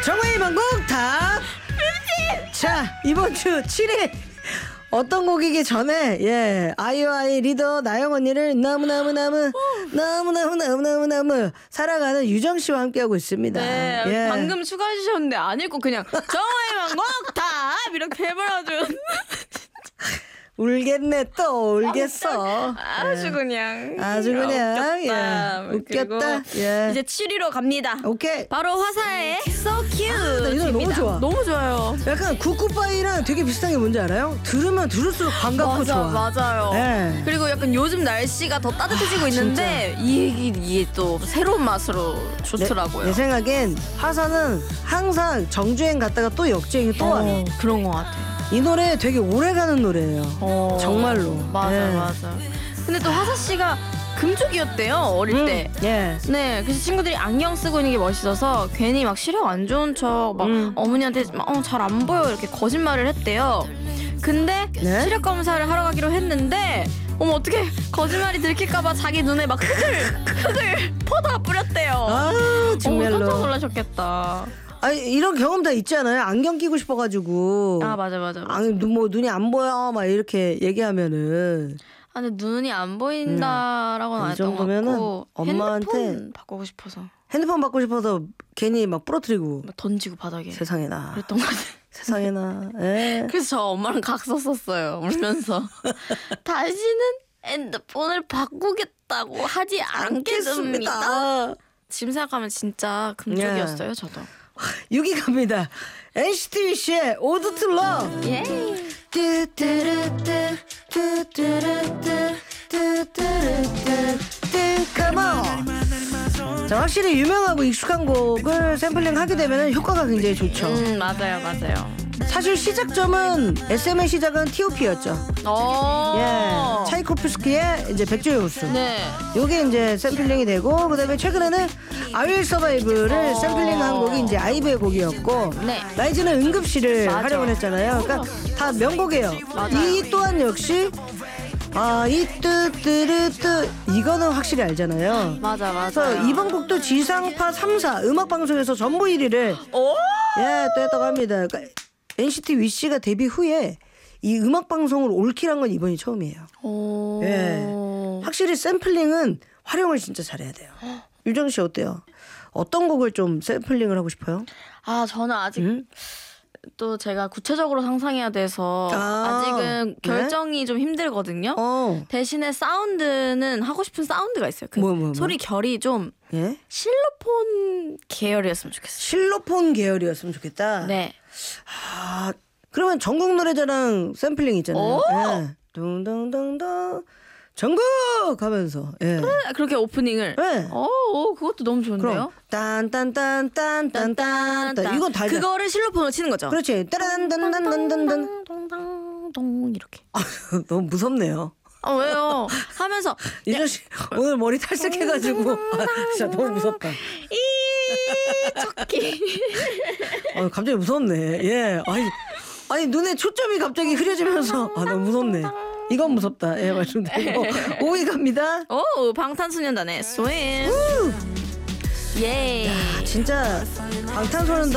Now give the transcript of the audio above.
정화의 명곡 다. 자, 이번 주 7회 어떤 곡이기 전에 아이오아이 리더 나영 언니를 너무너무 사랑하는 유정 씨와 함께하고 있습니다. 네, 방금 추가해 주셨는데 안 읽고 그냥 정화의 명곡 다 이렇게 해버려줘. 울겠네, 또 울겠어. 아주 그냥 웃겼다. 이제 7위로 갑니다. 오케이. 바로 화사의 So Cute. 이 노래 너무 좋아. 너무 좋아요. 약간 굿굿바이랑 되게 비슷한 게 뭔지 알아요? 들으면 들을수록 반갑고 좋아. 맞아요. 네. 그리고 약간 요즘 날씨가 더 따뜻해지고 있는데 이게 또 새로운 맛으로 좋더라고요. 내 생각엔 화사는 항상 정주행 갔다가 또 역주행이 또 와요. 그런 것 같아요. 이 노래 되게 오래가는 노래예요. 정말로. 맞아. 근데 또 화사 씨가 금쪽이었대요, 어릴 때. 네, 그래서 친구들이 안경 쓰고 있는 게 멋있어서 괜히 막 시력 안 좋은 척 막 어머니한테 잘 안 보여 이렇게 거짓말을 했대요. 근데 시력 검사를 하러 가기로 했는데 어떻게 거짓말이 들킬까봐 자기 눈에 막 흙을 퍼다 뿌렸대요. 아, 정말로. 깜짝 놀라셨겠다. 아니, 이런 경험 다 있잖아요. 안경 끼고 싶어가지고. 아, 맞아. 눈이 안 보여 막 이렇게 얘기하면은. 근데 눈이 안 보인다라고는 안 이 했던 것 정도면은 같고 엄마한테 핸드폰 바꾸고 싶어서 핸드폰 받고 싶어서 괜히 막 부러뜨리고 막 던지고 바닥에 세상에나. 그랬던 것 같아요. 세상에나. 그래서 저 엄마랑 각 썼었어요. 울면서 다시는 핸드폰을 바꾸겠다고 하지 않겠습니다. 지금 생각하면 진짜 금쪽이었어요. 저도. 6위 갑니다. NCT 위시의 Ode to Love. 예. Come on. 자, 확실히 유명하고 익숙한 곡을 샘플링하게 되면 효과가 굉장히 좋죠. 맞아요. 사실 시작점은 SM의 시작은 T.O.P였죠. 차이코프스키의 이제 백조의 호수. 네. 요게 이제 샘플링이 되고, 그다음에 최근에는 I Will Survive를 샘플링한 곡이 이제 아이브의 곡이었고, 네. 라이즈는 응급실을 맞아. 활용을 했잖아요. 그러니까 다 명곡이에요. 이 또한 역시 이 뜨뜨르뜨 이거는 확실히 알잖아요. 맞아. 그래서 이번 곡도 지상파 3사 음악방송에서 전부 1위를 또 했다고 합니다. 그러니까 NCT 위시가 데뷔 후에 이 음악방송을 올킬한 건 이번이 처음이에요. 확실히 샘플링은 활용을 진짜 잘해야 돼요. 유정 씨 어때요? 어떤 곡을 좀 샘플링을 하고 싶어요? 저는 아직 또 제가 구체적으로 상상해야 돼서 아직은 결정이 좀 힘들거든요. 대신에 사운드는 하고 싶은 사운드가 있어요. 뭐? 소리 결이 좀 실로폰 계열이었으면 좋겠어요. 실로폰 계열이었으면 좋겠다. 네. 그러면 전국 노래자랑 샘플링 있잖아요. 둥둥둥둥 전국 하면서 그렇게 오프닝을. 그것도 너무 좋은데요. 딴딴딴딴딴딴 이건 다 그거를 실로폰으로 치는 거죠. 그렇지. 따란딴딴딴딴 동 이렇게. 너무 무섭네요. 왜요? 하면서 이정 씨 오늘 머리 탈색해가지고 진짜 너무 무섭다. 척기. 갑자기 무섭네. 아니 눈에 초점이 갑자기 흐려지면서 너무 무섭네. 이건 무섭다. 말씀드리고 5위 갑니다. 방탄소년단의 스윙. 예. 진짜 방탄소년단